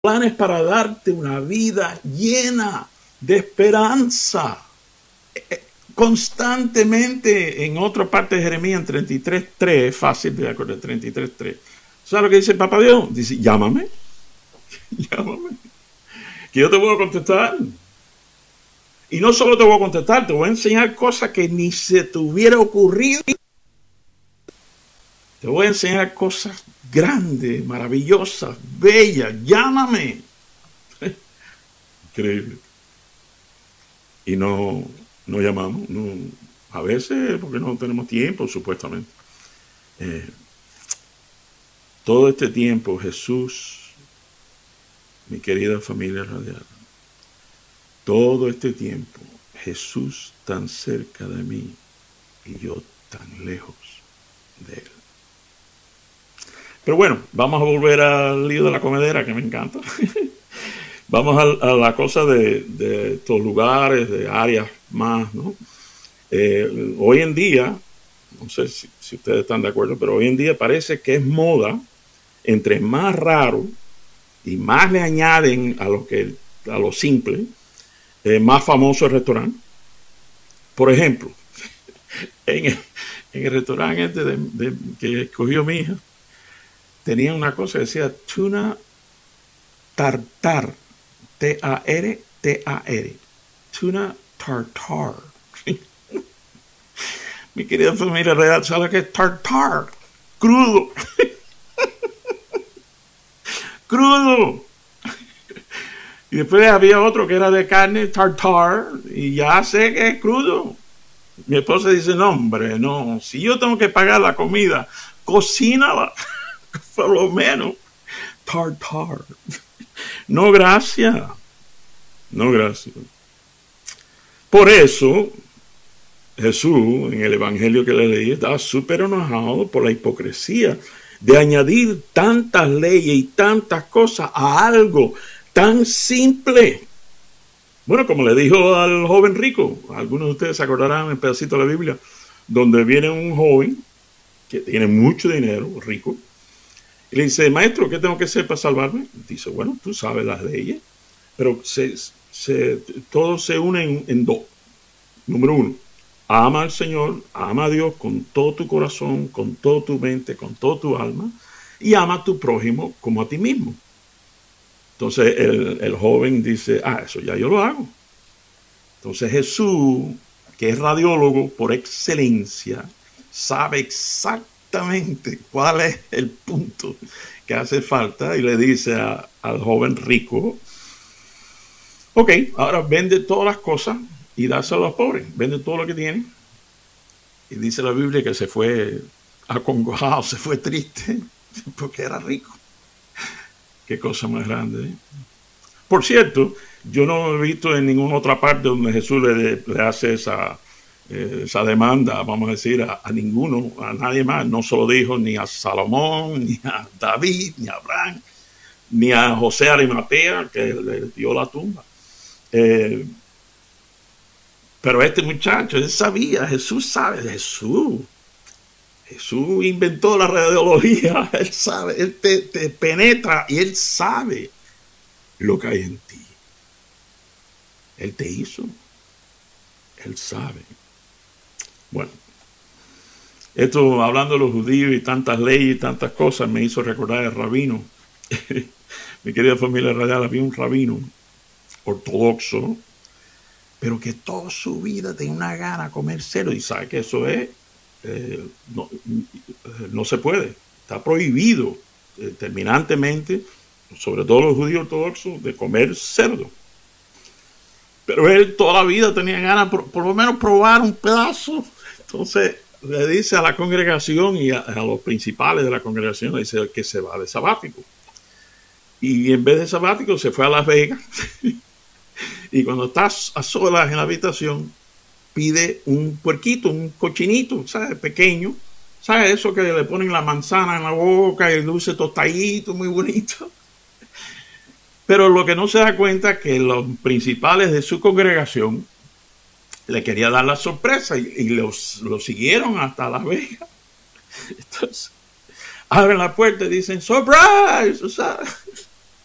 planes para darte una vida llena de esperanza. Constantemente, en otra parte de Jeremías, en 33:3, es fácil de acordar, 33:3. ¿Sabes lo que dice el Papá Dios? Dice, llámame, llámame, que yo te voy a contestar. Y no solo te voy a contestar, te voy a enseñar cosas que ni se te hubiera ocurrido. Te voy a enseñar cosas grandes, maravillosas, bellas. Llámame. Increíble. Y no llamamos. No, a veces porque no tenemos tiempo, supuestamente. Todo este tiempo, Jesús, mi querida familia radial, todo este tiempo, Jesús tan cerca de mí y yo tan lejos de Él. Pero bueno, vamos a volver al lío de la comedera, que me encanta. Vamos a la cosa de estos lugares, de áreas más, ¿no? Hoy en día, no sé si ustedes están de acuerdo, pero hoy en día parece que es moda, entre más raro y más le añaden a lo simple, más famoso el restaurante. Por ejemplo, en el restaurante que escogió mi hija, tenía una cosa que decía tuna tartar, T-A-R-T-A-R, tuna tartar. Mi querida familia real, ¿sabe qué es tartar? Crudo. Crudo. Y después había otro que era de carne tartar, y ya sé que es crudo. Mi esposa dice, no, hombre, no, si yo tengo que pagar la comida, cocínala, por lo menos, tartar. No, gracias. No, gracias. Por eso, Jesús, en el evangelio que le leí, estaba súper enojado por la hipocresía de añadir tantas leyes y tantas cosas a algo tan simple. Bueno, como le dijo al joven rico, algunos de ustedes se acordarán en el pedacito de la Biblia, donde viene un joven que tiene mucho dinero, rico, y le dice, maestro, ¿qué tengo que hacer para salvarme? Dice, bueno, tú sabes las leyes, pero todos se unen en dos. Número uno, ama al Señor, ama a Dios con todo tu corazón, con toda tu mente, con toda tu alma, y ama a tu prójimo como a ti mismo. Entonces el joven dice, eso ya yo lo hago. Entonces Jesús, que es radiólogo por excelencia, sabe exactamente cuál es el punto que hace falta y le dice al joven rico, ok, ahora vende todas las cosas y dáselo a los pobres, vende todo lo que tiene. Y dice la Biblia que se fue acongojado, se fue triste, porque era rico. Qué cosa más grande, ¿eh? Por cierto, yo no he visto en ninguna otra parte donde Jesús le hace esa demanda, vamos a decir, a ninguno, a nadie más. No se lo dijo ni a Salomón, ni a David, ni a Abraham, ni a José Arimatea, que le dio la tumba. Pero este muchacho, él sabía, Jesús sabe, Jesús inventó la radiología, él sabe, él te penetra y él sabe lo que hay en ti. Él te hizo, él sabe. Bueno, esto hablando de los judíos y tantas leyes y tantas cosas me hizo recordar el rabino. Mi querida familia radial, había un rabino ortodoxo, pero que toda su vida tenía una gana de comer cerdo, y sabe que eso es no se puede, está prohibido terminantemente, sobre todo los judíos ortodoxos, de comer cerdo. Pero él toda la vida tenía ganas por lo menos probar un pedazo. Entonces le dice a la congregación y a los principales de la congregación, le dice que se va de sabático. Y en vez de sabático se fue a Las Vegas. Y cuando está a solas en la habitación, pide un puerquito, un cochinito, ¿sabes? Pequeño. ¿Sabes? Eso que le ponen la manzana en la boca y el dulce tostadito, muy bonito. Pero lo que no se da cuenta es que los principales de su congregación le querían dar la sorpresa y lo siguieron hasta Las Vegas. Entonces, abren la puerta y dicen, ¡surprise! ¿Sabes?